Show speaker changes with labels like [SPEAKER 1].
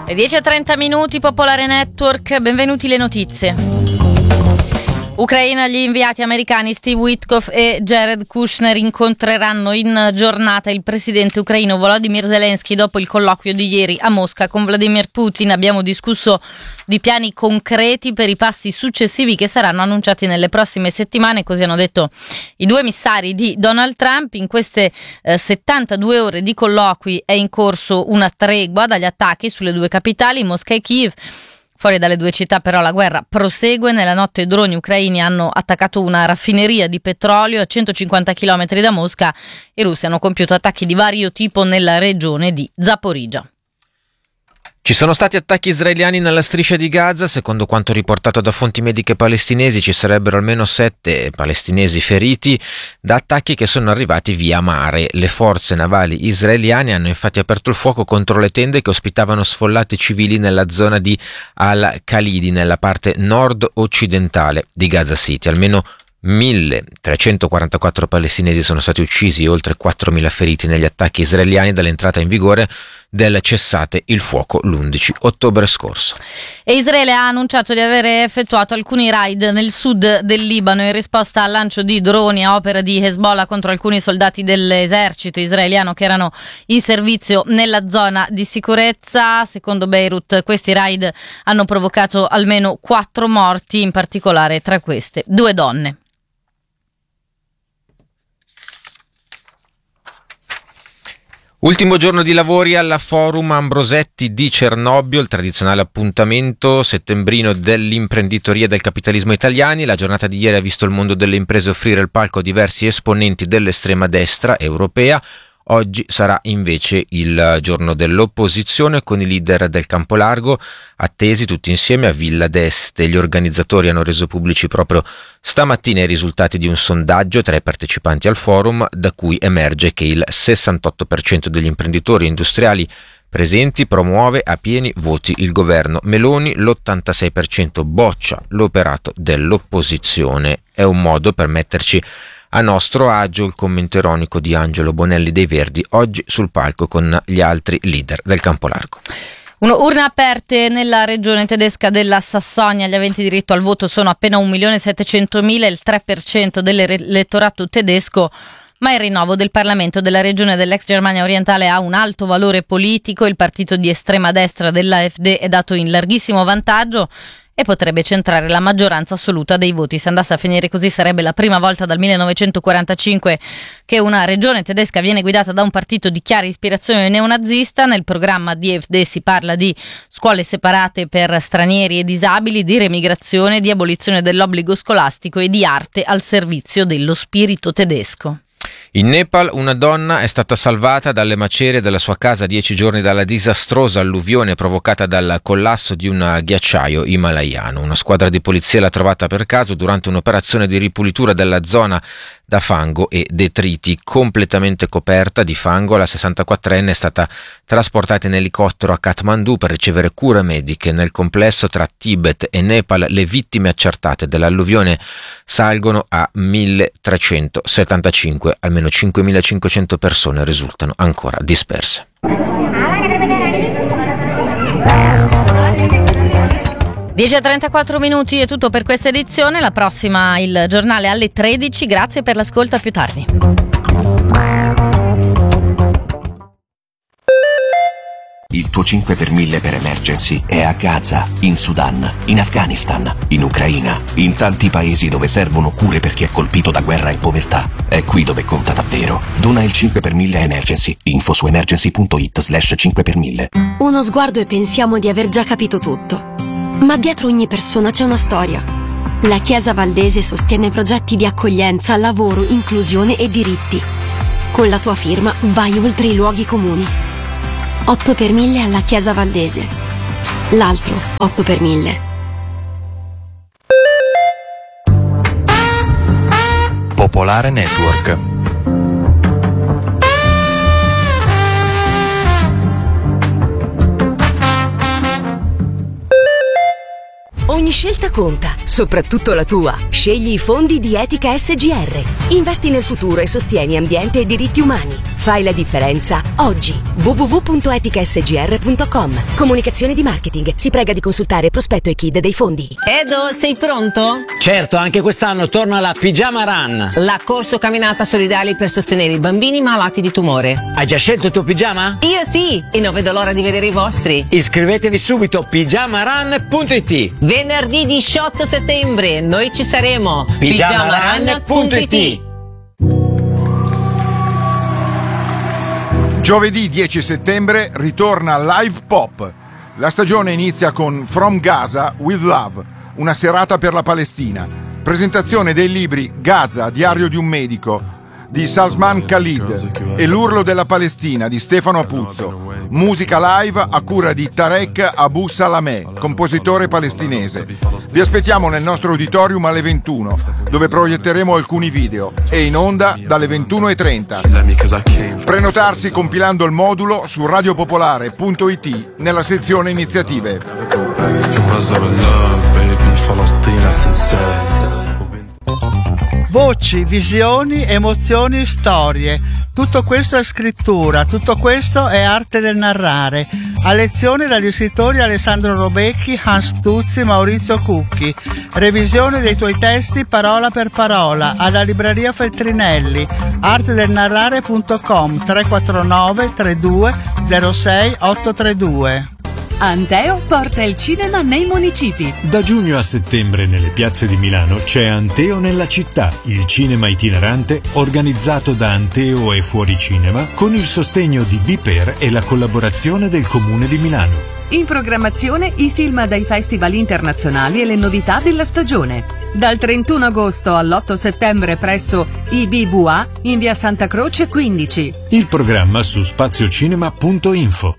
[SPEAKER 1] Le 10:30, Popolare Network, benvenuti le notizie. Ucraina, gli inviati americani Steve Witkoff e Jared Kushner incontreranno in giornata il presidente ucraino Volodymyr Zelensky dopo il colloquio di ieri a Mosca con Vladimir Putin. Abbiamo discusso di piani concreti per i passi successivi che saranno annunciati nelle prossime settimane, così hanno detto i due emissari di Donald Trump. In queste 72 ore di colloqui è in corso una tregua dagli attacchi sulle due capitali, Mosca e Kiev. Fuori dalle due città però la guerra prosegue. Nella notte droni ucraini hanno attaccato una raffineria di petrolio a 150 km da Mosca. I russi hanno compiuto attacchi di vario tipo nella regione di Zaporizhzhia.
[SPEAKER 2] Ci sono stati attacchi israeliani nella striscia di Gaza. Secondo quanto riportato da fonti mediche palestinesi ci sarebbero almeno 7 palestinesi feriti da attacchi che sono arrivati via mare. Le forze navali israeliane hanno infatti aperto il fuoco contro le tende che ospitavano sfollati civili nella zona di Al-Khalidi, nella parte nord-occidentale di Gaza City. Almeno 1.344 palestinesi sono stati uccisi e oltre 4.000 feriti negli attacchi israeliani dall'entrata in vigore del cessate il fuoco l'11 ottobre scorso.
[SPEAKER 1] E Israele ha annunciato di aver effettuato alcuni raid nel sud del Libano in risposta al lancio di droni a opera di Hezbollah contro alcuni soldati dell'esercito israeliano che erano in servizio nella zona di sicurezza. Secondo Beirut questi raid hanno provocato almeno 4 morti, in particolare tra queste 2 donne.
[SPEAKER 2] Ultimo giorno di lavori alla Forum Ambrosetti di Cernobbio, il tradizionale appuntamento settembrino dell'imprenditoria e del capitalismo italiani. La giornata di ieri ha visto il mondo delle imprese offrire il palco a diversi esponenti dell'estrema destra europea. Oggi sarà invece il giorno dell'opposizione con i leader del campo largo attesi tutti insieme a Villa d'Este. Gli organizzatori hanno reso pubblici proprio stamattina i risultati di un sondaggio tra i partecipanti al forum, da cui emerge che il 68% degli imprenditori industriali presenti promuove a pieni voti il governo Meloni, l'86% boccia l'operato dell'opposizione. È un modo per metterci a nostro agio, il commento ironico di Angelo Bonelli dei Verdi oggi sul palco con gli altri leader del campo largo.
[SPEAKER 1] Urne aperte nella regione tedesca della Sassonia. Gli aventi diritto al voto sono appena 1.700.000, il 3% dell'elettorato tedesco. Ma il rinnovo del Parlamento della regione dell'ex Germania orientale ha un alto valore politico. Il partito di estrema destra dell'AfD è dato in larghissimo vantaggio e potrebbe centrare la maggioranza assoluta dei voti. Se andasse a finire così sarebbe la prima volta dal 1945 che una regione tedesca viene guidata da un partito di chiara ispirazione neonazista. Nel programma di AfD si parla di scuole separate per stranieri e disabili, di remigrazione, di abolizione dell'obbligo scolastico e di arte al servizio dello spirito tedesco.
[SPEAKER 2] In Nepal una donna è stata salvata dalle macerie della sua casa 10 giorni dalla disastrosa alluvione provocata dal collasso di un ghiacciaio himalayano. Una squadra di polizia l'ha trovata per caso durante un'operazione di ripulitura della zona da fango e detriti. Completamente coperta di fango, la 64enne è stata trasportata in elicottero a Kathmandu per ricevere cure mediche. Nel complesso tra Tibet e Nepal le vittime accertate dell'alluvione salgono a 1.375. Almeno 5.500 persone risultano ancora disperse.
[SPEAKER 1] 10:34 è tutto per questa edizione. La prossima il giornale alle 13. Grazie per l'ascolto, a più tardi.
[SPEAKER 3] Il tuo 5 per 1000 per emergency è a Gaza, in Sudan, in Afghanistan, in Ucraina, in tanti paesi dove servono cure per chi è colpito da guerra e povertà. È qui dove conta davvero. Dona il 5 per 1000 emergency. Info su emergency.it/5 per 1000.
[SPEAKER 4] Uno sguardo e pensiamo di aver già capito tutto. Ma dietro ogni persona c'è una storia. La Chiesa Valdese sostiene progetti di accoglienza, lavoro, inclusione e diritti. Con la tua firma vai oltre i luoghi comuni. 8 per 1000 alla Chiesa Valdese. L'altro 8 per 1000.
[SPEAKER 5] Popolare Network.
[SPEAKER 6] Ogni Ogni scelta conta, soprattutto la tua. Scegli i fondi di Etica SGR. Investi nel futuro e sostieni ambiente e diritti umani. Fai la differenza oggi. www.eticasgr.com. Comunicazione di marketing. Si prega di consultare prospetto e KID dei fondi.
[SPEAKER 7] Edo, sei pronto?
[SPEAKER 8] Certo, anche quest'anno torna la Pigiama Run.
[SPEAKER 7] La corso camminata solidale per sostenere i bambini malati di tumore.
[SPEAKER 8] Hai già scelto il tuo pigiama?
[SPEAKER 7] Io sì, e non vedo l'ora di vedere i vostri.
[SPEAKER 8] Iscrivetevi subito, pigiamarun.it.
[SPEAKER 7] Venerdì 18 settembre, noi ci saremo.
[SPEAKER 8] pigiamarun.it.
[SPEAKER 9] Giovedì 10 settembre ritorna Live Pop. La stagione inizia con From Gaza with Love, una serata per la Palestina. Presentazione dei libri Gaza, diario di un medico di Salman Khalid e L'urlo della Palestina di Stefano Apuzzo. Musica live a cura di Tarek Abu Salameh, compositore palestinese. Vi aspettiamo nel nostro auditorium alle 21, dove proietteremo alcuni video, e in onda dalle 21:30. Prenotarsi compilando il modulo su radiopopolare.it nella sezione iniziative.
[SPEAKER 10] Voci, visioni, emozioni, storie. Tutto questo è scrittura, tutto questo è arte del narrare. A lezione dagli scrittori Alessandro Robecchi, Hans Tuzzi, Maurizio Cucchi. Revisione dei tuoi testi parola per parola alla libreria Feltrinelli. artedelnarrare.com 349 32 06 832.
[SPEAKER 11] Anteo porta il cinema nei municipi.
[SPEAKER 12] Da giugno a settembre nelle piazze di Milano c'è Anteo nella città, il cinema itinerante organizzato da Anteo e Fuori Cinema con il sostegno di Biper e la collaborazione del Comune di Milano.
[SPEAKER 11] In programmazione i film dai festival internazionali e le novità della stagione. Dal 31 agosto all'8 settembre presso IBVA in via Santa Croce 15.
[SPEAKER 12] Il programma su spaziocinema.info.